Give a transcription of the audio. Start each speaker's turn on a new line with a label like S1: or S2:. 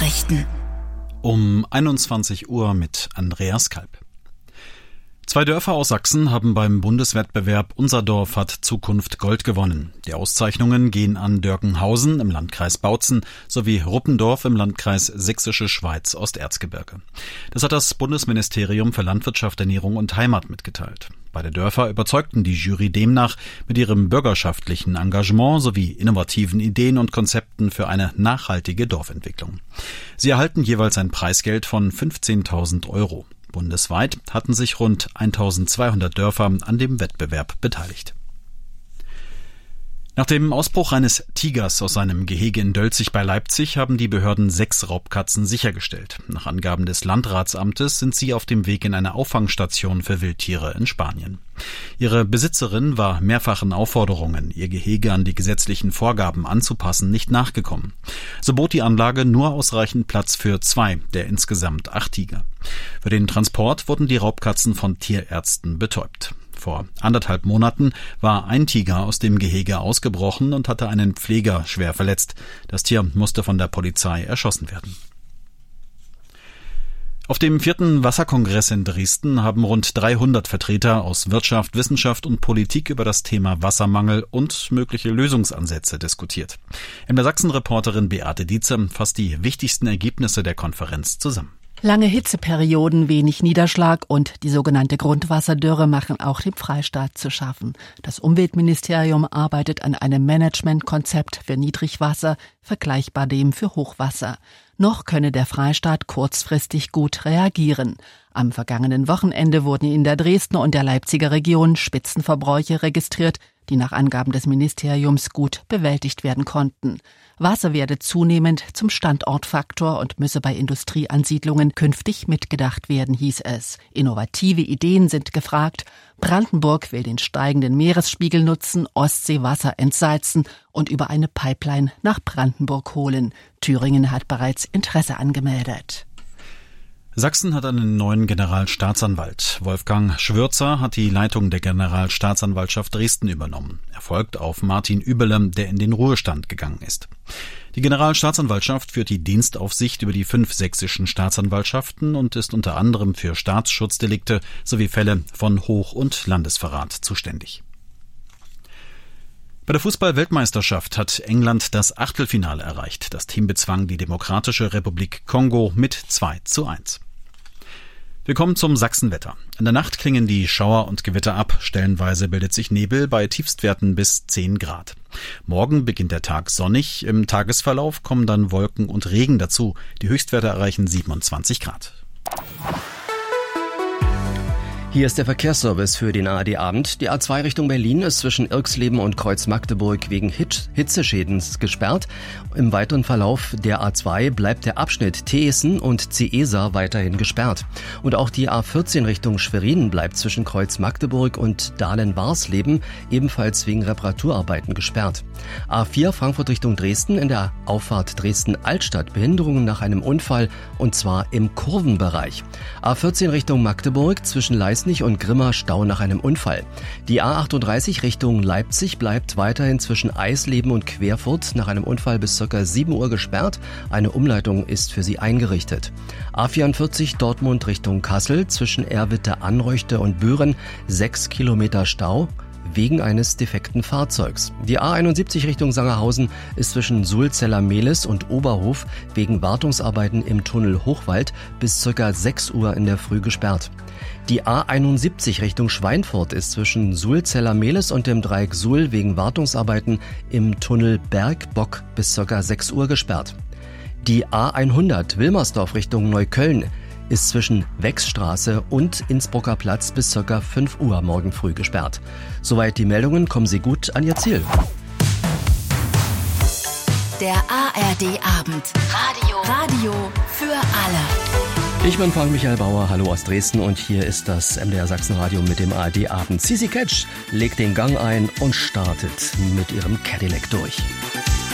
S1: Nachrichten.
S2: Um 21 Uhr mit Andreas Kalb. 2 Dörfer aus Sachsen haben beim Bundeswettbewerb Unser Dorf hat Zukunft Gold gewonnen. Die Auszeichnungen gehen an Dörkenhausen im Landkreis Bautzen sowie Ruppendorf im Landkreis Sächsische Schweiz Osterzgebirge. Das hat das Bundesministerium für Landwirtschaft, Ernährung und Heimat mitgeteilt. Beide Dörfer überzeugten die Jury demnach mit ihrem bürgerschaftlichen Engagement sowie innovativen Ideen und Konzepten für eine nachhaltige Dorfentwicklung. Sie erhalten jeweils ein Preisgeld von 15.000 Euro. Bundesweit hatten sich rund 1.200 Dörfer an dem Wettbewerb beteiligt. Nach dem Ausbruch eines Tigers aus seinem Gehege in Dölzig bei Leipzig haben die Behörden 6 Raubkatzen sichergestellt. Nach Angaben des Landratsamtes sind sie auf dem Weg in eine Auffangstation für Wildtiere in Spanien. Ihre Besitzerin war mehrfachen Aufforderungen, ihr Gehege an die gesetzlichen Vorgaben anzupassen, nicht nachgekommen. So bot die Anlage nur ausreichend Platz für 2 der insgesamt 8 Tiger. Für den Transport wurden die Raubkatzen von Tierärzten betäubt. Vor 1,5 Monaten war ein Tiger aus dem Gehege ausgebrochen und hatte einen Pfleger schwer verletzt. Das Tier musste von der Polizei erschossen werden. Auf dem 4. Wasserkongress in Dresden haben rund 300 Vertreter aus Wirtschaft, Wissenschaft und Politik über das Thema Wassermangel und mögliche Lösungsansätze diskutiert. MDR Sachsen-Reporterin Beate Dietze fasst die wichtigsten Ergebnisse der Konferenz zusammen.
S3: Lange Hitzeperioden, wenig Niederschlag und die sogenannte Grundwasserdürre machen auch dem Freistaat zu schaffen. Das Umweltministerium arbeitet an einem Managementkonzept für Niedrigwasser, vergleichbar dem für Hochwasser. Noch könne der Freistaat kurzfristig gut reagieren. Am vergangenen Wochenende wurden in der Dresdner und der Leipziger Region Spitzenverbräuche registriert, die nach Angaben des Ministeriums gut bewältigt werden konnten. Wasser werde zunehmend zum Standortfaktor und müsse bei Industrieansiedlungen künftig mitgedacht werden, hieß es. Innovative Ideen sind gefragt. Brandenburg will den steigenden Meeresspiegel nutzen, Ostseewasser entsalzen und über eine Pipeline nach Brandenburg holen. Thüringen hat bereits Interesse angemeldet.
S2: Sachsen hat einen neuen Generalstaatsanwalt. Wolfgang Schwürzer hat die Leitung der Generalstaatsanwaltschaft Dresden übernommen. Er folgt auf Martin Übele, der in den Ruhestand gegangen ist. Die Generalstaatsanwaltschaft führt die Dienstaufsicht über die 5 sächsischen Staatsanwaltschaften und ist unter anderem für Staatsschutzdelikte sowie Fälle von Hoch- und Landesverrat zuständig. Bei der Fußball-Weltmeisterschaft hat England das Achtelfinale erreicht. Das Team bezwang die Demokratische Republik Kongo mit 2:1. Wir kommen zum Sachsenwetter. In der Nacht klingen die Schauer und Gewitter ab. Stellenweise bildet sich Nebel bei Tiefstwerten bis 10 Grad. Morgen beginnt der Tag sonnig. Im Tagesverlauf kommen dann Wolken und Regen dazu. Die Höchstwerte erreichen 27 Grad.
S4: Hier ist der Verkehrsservice für den ARD-Abend. Die A2 Richtung Berlin ist zwischen Irxleben und Kreuz-Magdeburg wegen Hitzeschäden gesperrt. Im weiteren Verlauf der A2 bleibt der Abschnitt Teeßen und Ciesa weiterhin gesperrt. Und auch die A14 Richtung Schwerin bleibt zwischen Kreuz-Magdeburg und Dahlen-Warsleben ebenfalls wegen Reparaturarbeiten gesperrt. A4 Frankfurt Richtung Dresden in der Auffahrt Dresden-Altstadt Behinderungen nach einem Unfall und zwar im Kurvenbereich. A14 Richtung Magdeburg zwischen Leisnig und Grimma Stau nach einem Unfall. Die A38 Richtung Leipzig bleibt weiterhin zwischen Eisleben und Querfurt nach einem Unfall bis ca. 7 Uhr gesperrt. Eine Umleitung ist für sie eingerichtet. A44 Dortmund Richtung Kassel zwischen Erwitte-Anreuchte und Büren 6 Kilometer Stau wegen eines defekten Fahrzeugs. Die A71 Richtung Sangerhausen ist zwischen Sulzeller-Mehlis und Oberhof wegen Wartungsarbeiten im Tunnel Hochwald bis ca. 6 Uhr in der Früh gesperrt. Die A71 Richtung Schweinfurt ist zwischen Sulzeller-Mehlis und dem Dreieck Suhl wegen Wartungsarbeiten im Tunnel Bergbock bis ca. 6 Uhr gesperrt. Die A100 Wilmersdorf Richtung Neukölln ist zwischen Wechsstraße und Innsbrucker Platz bis ca. 5 Uhr morgen früh gesperrt. Soweit die Meldungen, kommen Sie gut an Ihr Ziel.
S1: Der ARD-Abend. Radio für alle.
S4: Ich bin Frank-Michael Bauer, hallo aus Dresden und hier ist das MDR Sachsen-Radio mit dem ARD-Abend. Sisi Catch legt den Gang ein und startet mit ihrem Cadillac durch.